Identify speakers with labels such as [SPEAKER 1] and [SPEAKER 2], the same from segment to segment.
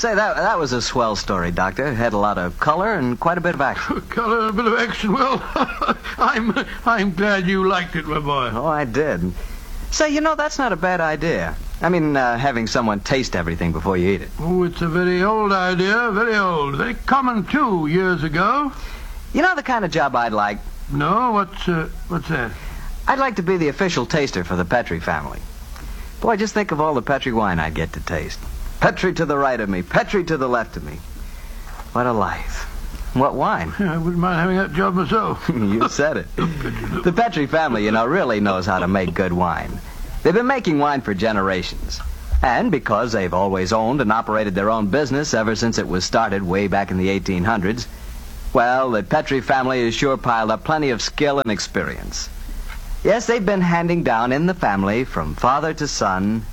[SPEAKER 1] Say, that was a swell story, Doctor. It had a lot of color and quite a bit of action.
[SPEAKER 2] Color and a bit of action. Well, I'm glad you liked it, my boy.
[SPEAKER 1] Oh, I did. Say, that's not a bad idea. I mean, having someone taste everything before you eat it.
[SPEAKER 2] Oh, it's a very old idea, very old. Very common, too, years ago.
[SPEAKER 1] You know the kind of job I'd like?
[SPEAKER 2] No, what's that?
[SPEAKER 1] I'd like to be the official taster for the Petri family. Boy, just think of all the Petri wine I'd get to taste. Petri to the right of me, Petri to the left of me. What a life. What wine?
[SPEAKER 2] Yeah, I wouldn't mind having that job myself.
[SPEAKER 1] You said it. The Petri family, really knows how to make good wine. They've been making wine for generations. And because they've always owned and operated their own business ever since it was started way back in the 1800s, well, the Petri family has sure piled up plenty of skill and experience. Yes, they've been handing down in the family from father to son,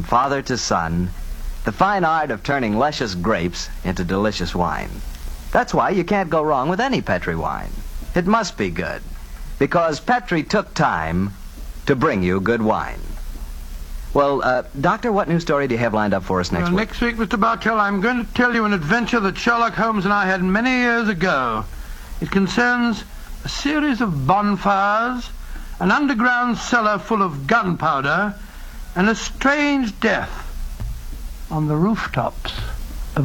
[SPEAKER 1] the fine art of turning luscious grapes into delicious wine. That's why you can't go wrong with any Petri wine. It must be good, because Petri took time to bring you good wine. Well, Doctor, what new story do you have lined up for us next week?
[SPEAKER 2] Next week, Mr. Bartell, I'm going to tell you an adventure that Sherlock Holmes and I had many years ago. It concerns a series of bonfires, an underground cellar full of gunpowder, and a strange death on the rooftops.